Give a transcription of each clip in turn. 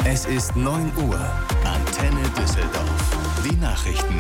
Es ist 9 Uhr. Antenne Düsseldorf. Die Nachrichten.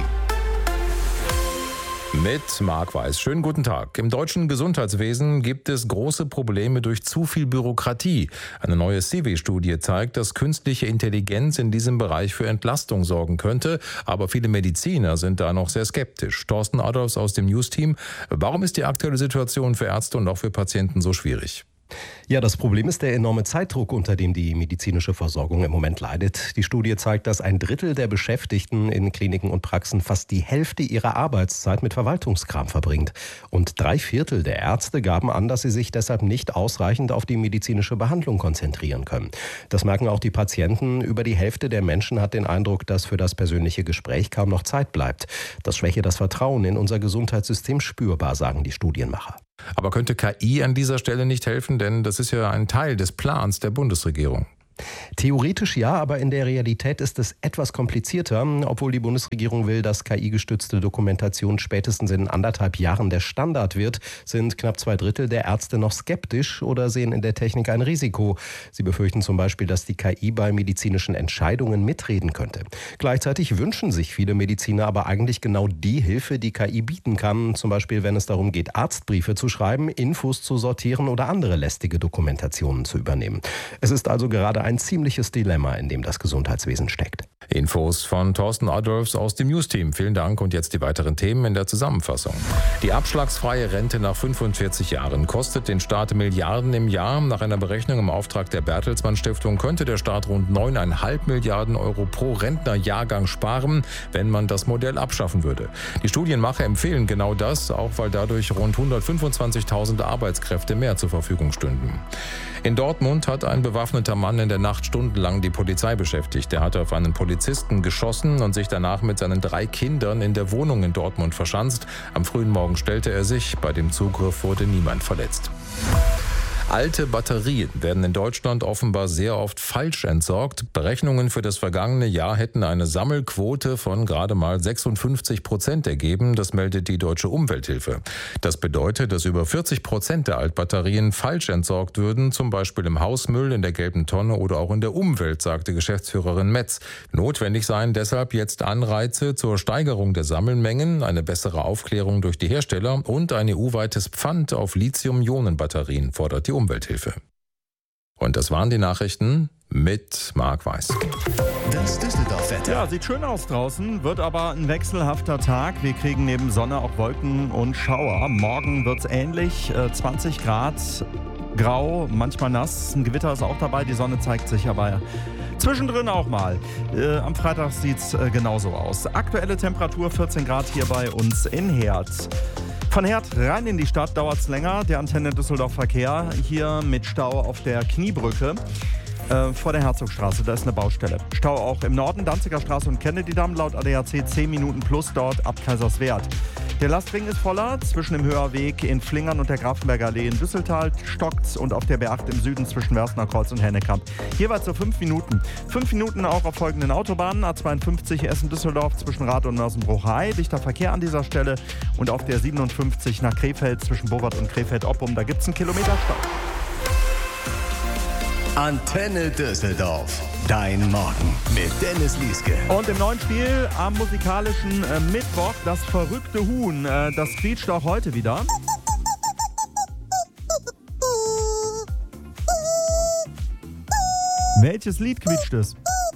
Mit Marc Weiß. Schönen guten Tag. Im deutschen Gesundheitswesen gibt es große Probleme durch zu viel Bürokratie. Eine neue CW-Studie zeigt, dass künstliche Intelligenz in diesem Bereich für Entlastung sorgen könnte. Aber viele Mediziner sind da noch sehr skeptisch. Thorsten Adolfs aus dem News-Team. Warum ist die aktuelle Situation für Ärzte und auch für Patienten so schwierig? Ja, das Problem ist der enorme Zeitdruck, unter dem die medizinische Versorgung im Moment leidet. Die Studie zeigt, dass 1/3 der Beschäftigten in Kliniken und Praxen fast die Hälfte ihrer Arbeitszeit mit Verwaltungskram verbringt. Und 3/4 der Ärzte gaben an, dass sie sich deshalb nicht ausreichend auf die medizinische Behandlung konzentrieren können. Das merken auch die Patienten. Über die Hälfte der Menschen hat den Eindruck, dass für das persönliche Gespräch kaum noch Zeit bleibt. Das schwäche das Vertrauen in unser Gesundheitssystem spürbar, sagen die Studienmacher. Aber könnte KI an dieser Stelle nicht helfen? Denn das ist ja ein Teil des Plans der Bundesregierung. Theoretisch ja, aber in der Realität ist es etwas komplizierter. Obwohl die Bundesregierung will, dass KI-gestützte Dokumentation spätestens in 1,5 Jahren der Standard wird, sind knapp 2/3 der Ärzte noch skeptisch oder sehen in der Technik ein Risiko. Sie befürchten zum Beispiel, dass die KI bei medizinischen Entscheidungen mitreden könnte. Gleichzeitig wünschen sich viele Mediziner aber eigentlich genau die Hilfe, die KI bieten kann. Zum Beispiel, wenn es darum geht, Arztbriefe zu schreiben, Infos zu sortieren oder andere lästige Dokumentationen zu übernehmen. Es ist also gerade ein ziemliches Dilemma, in dem das Gesundheitswesen steckt. Infos von Thorsten Adolfs aus dem News-Team. Vielen Dank und jetzt die weiteren Themen in der Zusammenfassung. Die abschlagsfreie Rente nach 45 Jahren kostet den Staat Milliarden im Jahr. Nach einer Berechnung im Auftrag der Bertelsmann Stiftung könnte der Staat rund 9,5 Milliarden Euro pro Rentnerjahrgang sparen, wenn man das Modell abschaffen würde. Die Studienmacher empfehlen genau das, auch weil dadurch rund 125.000 Arbeitskräfte mehr zur Verfügung stünden. In Dortmund hat ein bewaffneter Mann in der Nacht stundenlang die Polizei beschäftigt. Er hatte auf einen Polizisten geschossen und sich danach mit seinen 3 Kindern in der Wohnung in Dortmund verschanzt. Am frühen Morgen stellte er sich. Bei dem Zugriff wurde niemand verletzt. Alte Batterien werden in Deutschland offenbar sehr oft falsch entsorgt. Berechnungen für das vergangene Jahr hätten eine Sammelquote von gerade mal 56% ergeben. Das meldet die Deutsche Umwelthilfe. Das bedeutet, dass über 40% der Altbatterien falsch entsorgt würden, zum Beispiel im Hausmüll, in der gelben Tonne oder auch in der Umwelt, sagte Geschäftsführerin Metz. Notwendig seien deshalb jetzt Anreize zur Steigerung der Sammelmengen, eine bessere Aufklärung durch die Hersteller und ein EU-weites Pfand auf Lithium-Ionen-Batterien, fordert die Umwelthilfe. Und das waren die Nachrichten mit Marc Weiß. Das Düsseldorf-Wetter. Ja, sieht schön aus draußen, wird aber ein wechselhafter Tag. Wir kriegen neben Sonne auch Wolken und Schauer. Morgen wird es ähnlich, 20 Grad, grau, manchmal nass. Ein Gewitter ist auch dabei, die Sonne zeigt sich aber zwischendrin auch mal. Am Freitag sieht es genauso aus. Aktuelle Temperatur 14 Grad hier bei uns in Herz. Von Herd rein in die Stadt dauert es länger. Der Antenne Düsseldorf Verkehr hier mit Stau auf der Kniebrücke vor der Herzogstraße. Da ist eine Baustelle. Stau auch im Norden, Danziger Straße und Kennedy-Damm. Laut ADAC 10 Minuten plus dort ab Kaiserswerth. Der Lastring ist voller. Zwischen dem Höherweg in Flingern und der Grafenberger Allee in Düsseltal stockt's und auf der B8 im Süden zwischen Werstener Kreuz und Hennekamp. Jeweils so 5 Minuten. 5 Minuten auch auf folgenden Autobahnen. A52 Essen-Düsseldorf zwischen Rath und Mörsen-Bruchhai. Dichter Verkehr an dieser Stelle. Und auf der 57 nach Krefeld zwischen Bovard und Krefeld-Oppum. Da gibt's einen Kilometer Stau. Antenne Düsseldorf. Dein Morgen mit Dennis Lieske. Und im neuen Spiel am musikalischen Mittwoch das verrückte Huhn. Das quietscht auch heute wieder. Welches Lied quietscht es?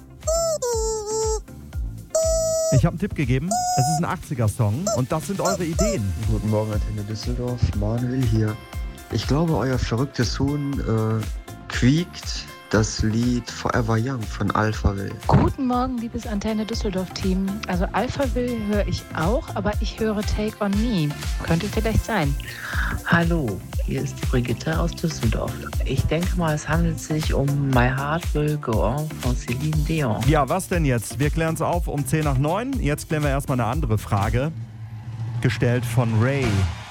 Ich habe einen Tipp gegeben. Es ist ein 80er-Song und das sind eure Ideen. Guten Morgen, Antenne Düsseldorf. Manuel hier. Ich glaube, euer verrücktes Huhn quiekt das Lied Forever Young von Alphaville. Guten Morgen, liebes Antenne Düsseldorf-Team. Also Alphaville höre ich auch, aber ich höre Take on Me. Könnte vielleicht sein. Hallo, hier ist die Brigitte aus Düsseldorf. Ich denke mal, es handelt sich um My Heart Will Go On von Celine Dion. Ja, was denn jetzt? Wir klären es auf um 10 nach 9. Jetzt klären wir erstmal eine andere Frage, gestellt von Ray.